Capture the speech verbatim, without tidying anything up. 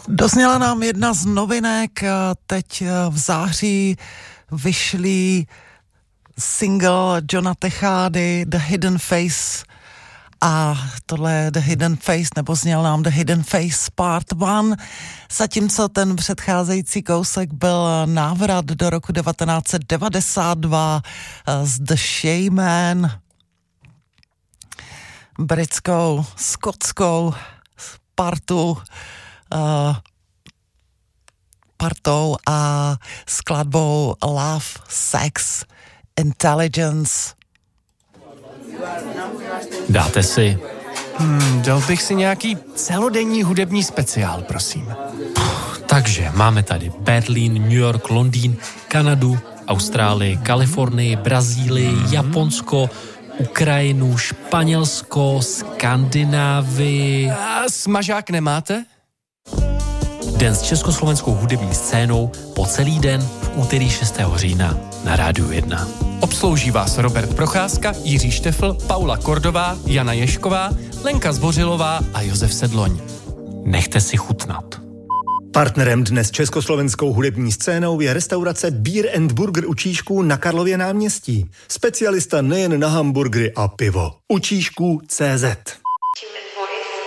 Dozněla nám jedna z novinek, teď v září vyšlý single Johna Techády The Hidden Face a tohle je The Hidden Face, nebo zněl nám The Hidden Face Part jedna, zatímco ten předcházející kousek byl návrat do roku devatenáct set devadesát dva z The Shaman, britskou, skotskou partu, uh, partou a skladbou Love, Sex, Intelligence. Dáte si? Hmm, dal bych si nějaký celodenní hudební speciál, prosím. Puh, takže máme tady Berlín, New York, Londýn, Kanadu, Austrálii, Kalifornii, Brazílii, mm-hmm. Japonsko, Ukrajinu, Španělsko, Skandinávii. A smažák nemáte? Den s československou hudební scénou po celý den v úterý šestého října na Rádiu jedna. Obslouží vás Robert Procházka, Jiří Štefl, Paula Kordová, Jana Ješková, Lenka Zbořilová a Josef Sedloň. Nechte si chutnat. Partnerem dnes československou hudební scénou je restaurace Beer and Burger u Číšků na Karlově náměstí. Specialista nejen na hamburgery a pivo. U Číšků tečka cé zet.